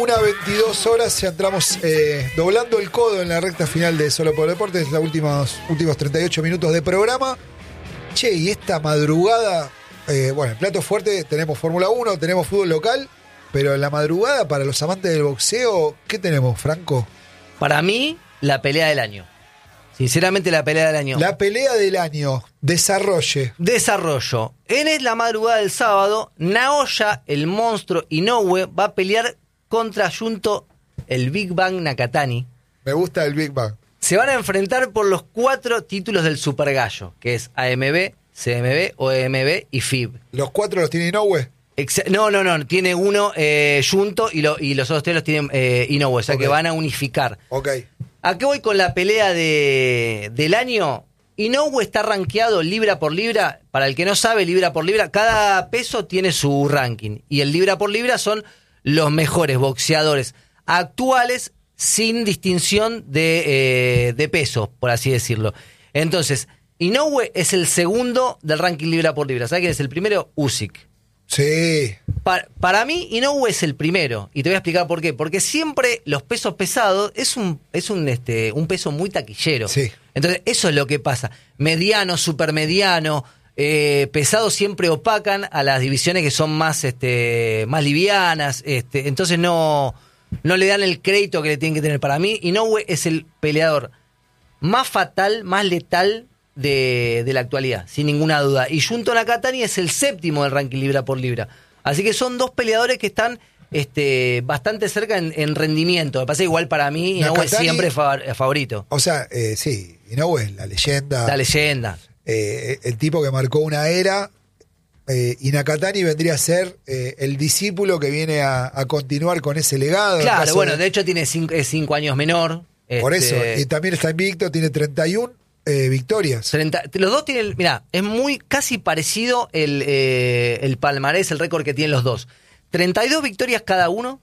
21:22 horas, ya entramos doblando el codo en la recta final de Solo por Deportes, los últimos 38 minutos de programa. Che, y esta madrugada, en plato fuerte tenemos Fórmula 1, tenemos fútbol local, pero en la madrugada, para los amantes del boxeo, ¿qué tenemos, Franco? Para mí, la pelea del año. Sinceramente, la pelea del año. La pelea del año, Desarrollo. En la madrugada del sábado, Naoya, el monstruo Inoue, va a pelear contra Junto, el Big Bang Nakatani. Me gusta el Big Bang. Se van a enfrentar por los 4 títulos del Super Gallo, que es AMB, CMB, OMB y FIB. ¿Los 4 los tiene Inoue? No. Tiene uno Junto y los otros 3 los tiene Inoue. O sea que van a unificar. Ok. ¿A qué voy con la pelea del año? Inoue está rankeado libra por libra. Para el que no sabe, libra por libra, cada peso tiene su ranking. Y el libra por libra son los mejores boxeadores actuales sin distinción de peso, por así decirlo. Entonces, Inoue es el segundo del ranking libra por libra. ¿Sabes quién es el primero? Usyk. Sí. Para mí, Inoue es el primero. Y te voy a explicar por qué. Porque siempre los pesos pesados es un peso muy taquillero. Sí. Entonces, eso es lo que pasa. Mediano, supermediano, pesado siempre opacan a las divisiones que son más livianas. Entonces no le dan el crédito que le tienen que tener. Para mí, Inoue es el peleador más fatal, más letal de la actualidad, sin ninguna duda. Y Junto Nakatani es el séptimo del ranking libra por libra. Así que son dos peleadores que están bastante cerca en rendimiento. Me pasa igual para mí, Inoue siempre es favorito. O sea, sí, Inoue es la leyenda. La leyenda. El tipo que marcó una era. Y Nakatani vendría a ser el discípulo que viene a continuar con ese legado. Claro, bueno, de hecho tiene 5 años menor. Por eso, y también está invicto, tiene 31 victorias. Los dos tienen, mirá, es muy casi parecido el palmarés, el récord que tienen los dos. 32 victorias cada uno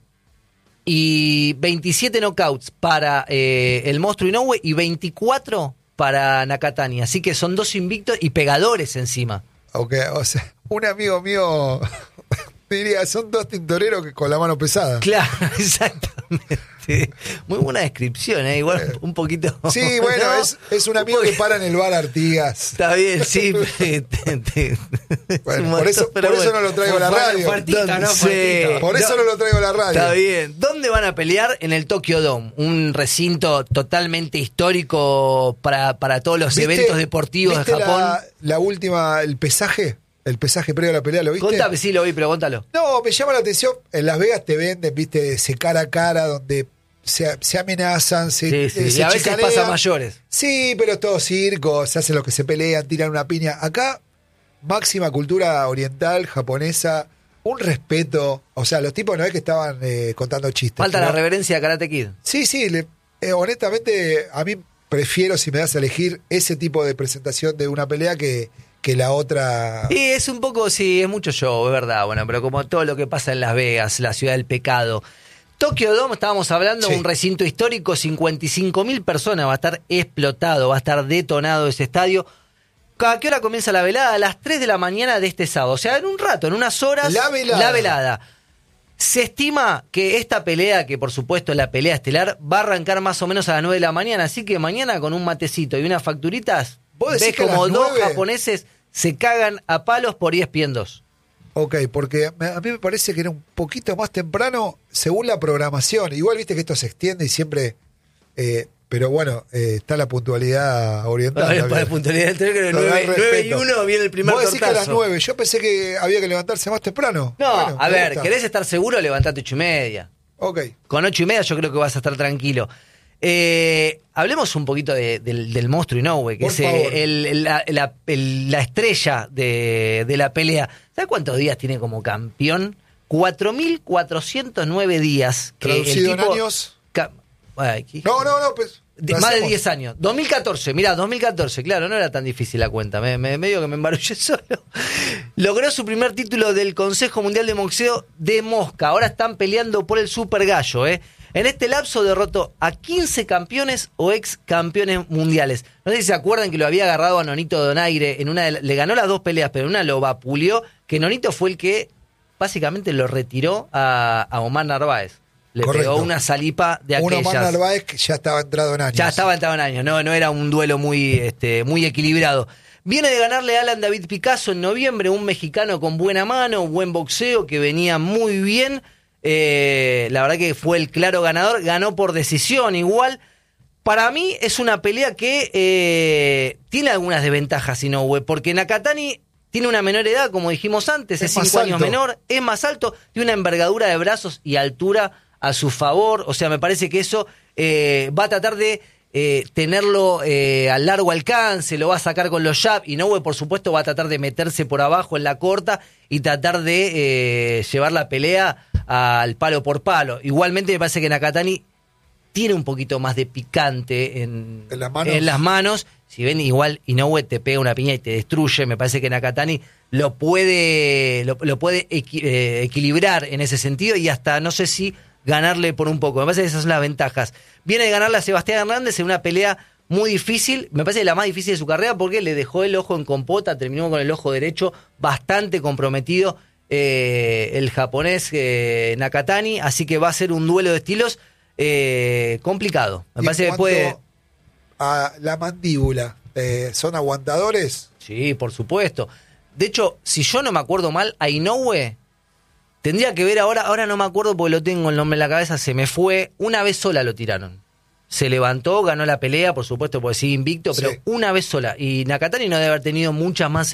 y 27 knockouts para el monstruo Inoue y 24 para Nakatani. Así que son dos invictos y pegadores encima. Ok, o sea, un amigo mío diría, son dos tintoreros que con la mano pesada. Claro, exactamente. Muy buena descripción, igual un poquito. Sí, bueno, ¿no? es un amigo que para en el bar Artigas. Está bien, sí. Bueno, por eso no lo traigo a la radio. Por eso no lo traigo a la radio. Está bien. ¿Dónde van a pelear? En el Tokyo Dome, un recinto totalmente histórico para todos los eventos deportivos de Japón. La última, el pesaje previo a la pelea, ¿lo viste? Contame, sí lo vi, pero contalo. No, me llama la atención. En Las Vegas te venden, viste, ese cara a cara donde se amenazan, se y a veces chicanean. pasa mayores. Sí, pero es todo circo, se hacen los que se pelean, tiran una piña. Acá, máxima cultura oriental, japonesa, un respeto. O sea, los tipos no es que estaban contando chistes. Falta la reverencia de Karate Kid. Sí, honestamente, a mí prefiero, si me das a elegir, ese tipo de presentación de una pelea que la otra. Y es un poco, sí, es mucho show, es verdad. Bueno, pero como todo lo que pasa en Las Vegas, la ciudad del pecado. Tokyo Dome, estábamos hablando, sí. Un recinto histórico, 55.000 personas, va a estar explotado, va a estar detonado ese estadio. ¿A qué hora comienza la velada? A las 3 de la mañana de este sábado. O sea, en un rato, en unas horas. La velada. Se estima que esta pelea, que por supuesto es la pelea estelar, va a arrancar más o menos a las 9 de la mañana. Así que mañana con un matecito y unas facturitas, ves como dos japoneses se cagan a palos por ESPN 2. Ok, porque a mí me parece que era un poquito más temprano según la programación. Igual viste que esto se extiende y siempre... pero bueno, está la puntualidad oriental. La puntualidad del 9 y 1 viene el primer tortazo. Vos decís que a las 9. Yo pensé que había que levantarse más temprano. No, bueno, a ver, ¿querés estar seguro? Levantate 8:30. Ok. Con 8:30 yo creo que vas a estar tranquilo. Hablemos un poquito del monstruo Inoue, que es la estrella de la pelea. ¿Sabes cuántos días tiene como campeón? 4.409 días. ¿Traducido en años? No, pues... Más de 10 años. 2014, mirá, 2014, claro, no era tan difícil la cuenta, medio que me embarullé solo. Logró su primer título del Consejo Mundial de Boxeo de Mosca. Ahora están peleando por el Super Gallo, En este lapso derrotó a 15 campeones o ex campeones mundiales. No sé si se acuerdan que lo había agarrado a Nonito Donaire, le ganó las 2 peleas, pero en una lo vapuleó, que Nonito fue el que básicamente lo retiró a Omar Narváez. Le Correcto. pegó una salipa de aquellas. Uno más Narváez que ya estaba entrado en años. Ya estaba entrado en años, no era un duelo muy equilibrado. Viene de ganarle a Alan David Picasso en noviembre, un mexicano con buena mano, buen boxeo, que venía muy bien. La verdad que fue el claro ganador, ganó por decisión igual. Para mí es una pelea que tiene algunas desventajas, Inoue, porque Nakatani tiene una menor edad, como dijimos antes, es 5 años menor, es más alto, tiene una envergadura de brazos y altura a su favor. O sea, me parece que eso va a tratar de tenerlo a largo alcance, lo va a sacar con los jabs. Inoue, por supuesto, va a tratar de meterse por abajo en la corta y tratar de llevar la pelea al palo por palo. Igualmente me parece que Nakatani tiene un poquito más de picante en las manos. Si ven, igual Inoue te pega una piña y te destruye. Me parece que Nakatani lo puede equilibrar en ese sentido y hasta no sé si ganarle por un poco. Me parece que esas son las ventajas. Viene de ganarle a Sebastián Hernández en una pelea muy difícil. Me parece la más difícil de su carrera porque le dejó el ojo en compota, terminó con el ojo derecho bastante comprometido el japonés Nakatani. Así que va a ser un duelo de estilos complicado. Me parece que puede... A la mandíbula, ¿son aguantadores? Sí, por supuesto. De hecho, si yo no me acuerdo mal, a Inoue tendría que ver ahora no me acuerdo porque lo tengo el nombre en la cabeza, se me fue, una vez sola lo tiraron. Se levantó, ganó la pelea, por supuesto, porque sigue invicto, pero una vez sola. Y Nakatani no debe haber tenido muchas más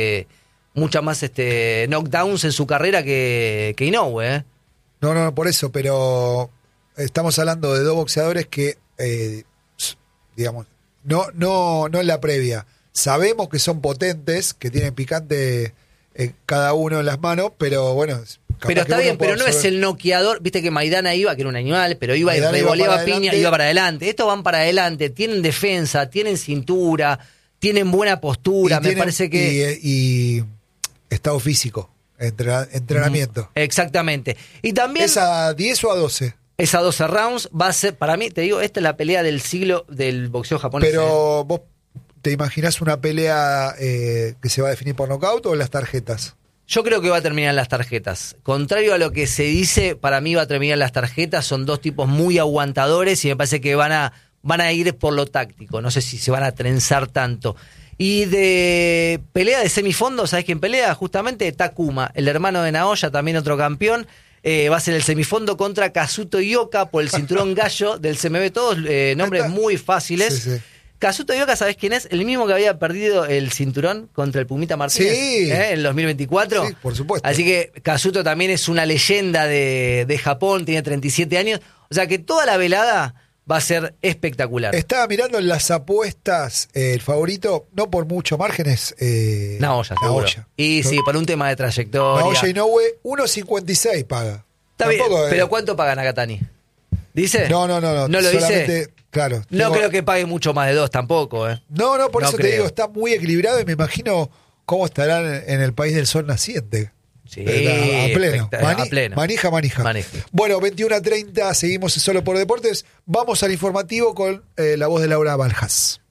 knockdowns en su carrera que Inoue, No, por eso, pero estamos hablando de dos boxeadores que digamos, no en la previa. Sabemos que son potentes, que tienen picante cada uno en las manos, pero bueno. Pero está bien, pero no es el noqueador. Viste que Maidana iba, que era un animal, pero iba y revoleaba piña, iba para adelante. Estos van para adelante, tienen defensa, tienen cintura, tienen buena postura. Me parece que. Y estado físico, entrenamiento. Exactamente. Y también. ¿Es a 10 o a 12? Es a 12 rounds, va a ser, para mí, te digo, esta es la pelea del siglo del boxeo japonés. Pero vos te imaginás una pelea que se va a definir por nocaut o en las tarjetas. Yo creo que va a terminar en las tarjetas. Contrario a lo que se dice, para mí va a terminar en las tarjetas. Son dos tipos muy aguantadores y me parece que van a ir por lo táctico. No sé si se van a trenzar tanto. Y de pelea de semifondo, ¿sabés quién pelea? Justamente Takuma, el hermano de Naoya, también otro campeón. Va a ser el semifondo contra Kazuto Ioka por el cinturón gallo del CMB. Todos nombres muy fáciles. Sí. Kazuto Ioka, ¿sabés quién es? El mismo que había perdido el cinturón contra el Pumita Martínez en el 2024. Sí, por supuesto. Así que Kazuto también es una leyenda de Japón, tiene 37 años. O sea que toda la velada va a ser espectacular. Estaba mirando en las apuestas, el favorito, no por mucho márgenes. Naoya, seguro. Y sí, por un tema de trayectoria. Naoya Inoue, 1.56 paga. Está bien, pero ¿cuánto paga Nakatani? ¿Dice? No. ¿No lo dice? Claro. No creo que pague mucho más de 2 tampoco. No, por eso te digo, está muy equilibrado y me imagino cómo estarán en el país del sol naciente. Sí, a pleno. a pleno. Manija. Bueno, 21:30, seguimos en Solo por Deportes. Vamos al informativo con la voz de Laura Baljas.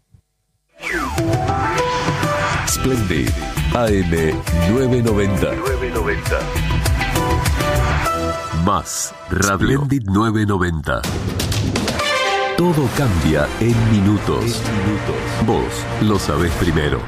Splendid AM 990. Más Radio Splendid 990. Todo cambia en minutos. Vos lo sabés primero.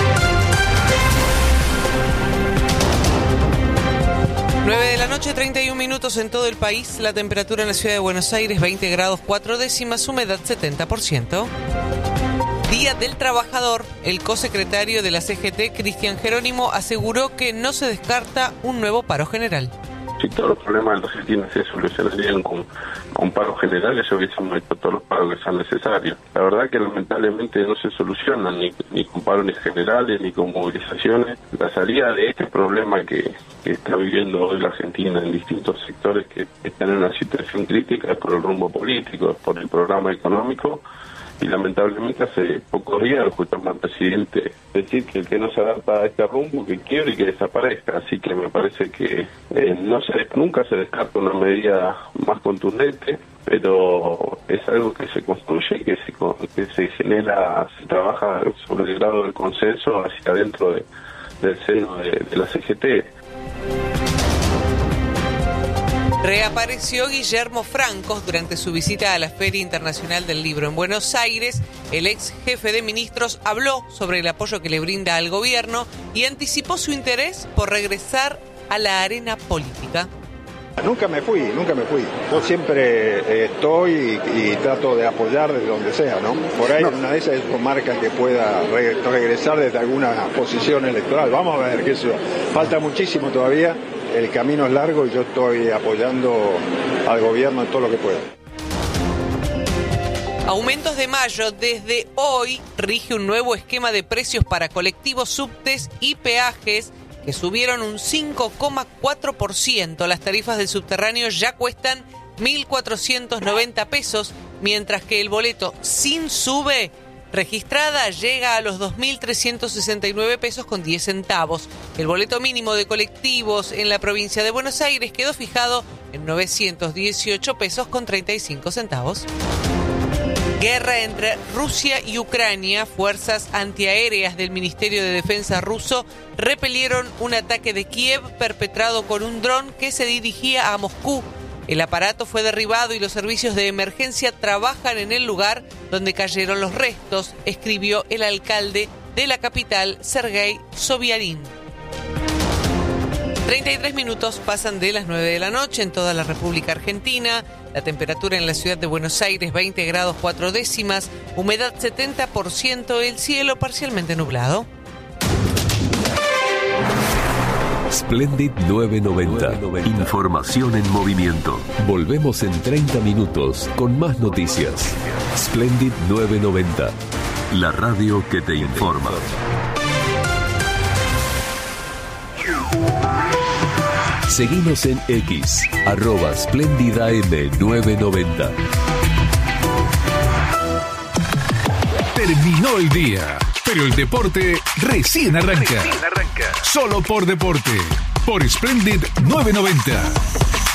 De la noche, 31 minutos en todo el país. La temperatura en la ciudad de Buenos Aires, 20 grados 4 décimas, humedad 70%. Día del Trabajador. El cosecretario de la CGT, Cristian Jerónimo, aseguró que no se descarta un nuevo paro general. Si todos los problemas de los argentinos se solucionarían con paros generales, hubiésemos hecho todos los paros que sean necesarios. La verdad que lamentablemente no se solucionan ni con paros generales ni con movilizaciones. La salida de este problema que está viviendo hoy la Argentina en distintos sectores que están en una situación crítica es por el rumbo político, es por el programa económico. Y lamentablemente hace pocos días escuchamos al presidente decir que el que no se adapta a este rumbo, que quiebre y que desaparezca. Así que me parece que nunca se descarta una medida más contundente, pero es algo que se construye, que se genera, se trabaja sobre el grado del consenso hacia adentro del seno de la CGT. Reapareció Guillermo Francos durante su visita a la Feria Internacional del Libro en Buenos Aires. El ex jefe de ministros habló sobre el apoyo que le brinda al gobierno y anticipó su interés por regresar a la arena política. Nunca me fui. Yo siempre estoy y trato de apoyar desde donde sea, ¿no? Por ahí una de esas comarcas que pueda regresar desde alguna posición electoral. Vamos a ver, qué sé yo. Falta muchísimo todavía, el camino es largo y yo estoy apoyando al gobierno en todo lo que pueda. Aumentos de mayo. Desde hoy rige un nuevo esquema de precios para colectivos, subtes y peajes que subieron un 5,4%. Las tarifas del subterráneo ya cuestan 1.490 pesos, mientras que el boleto sin sube registrada llega a los 2.369 pesos con 10 centavos. El boleto mínimo de colectivos en la provincia de Buenos Aires quedó fijado en 918 pesos con 35 centavos. Guerra entre Rusia y Ucrania. Fuerzas antiaéreas del Ministerio de Defensa ruso repelieron un ataque de Kiev perpetrado con un dron que se dirigía a Moscú. El aparato fue derribado y los servicios de emergencia trabajan en el lugar donde cayeron los restos, escribió el alcalde de la capital, Sergei Sobyanin. 33 minutos pasan de las 9 de la noche en toda la República Argentina. La temperatura en la ciudad de Buenos Aires, 20 grados 4 décimas. Humedad 70%, el cielo parcialmente nublado. Splendid 990. Información en movimiento. Volvemos en 30 minutos con más noticias. Splendid 990. La radio que te informa. Seguimos en X, @SplendidAM990. Terminó el día, pero el deporte recién arranca. Solo por deporte, por Splendid 990.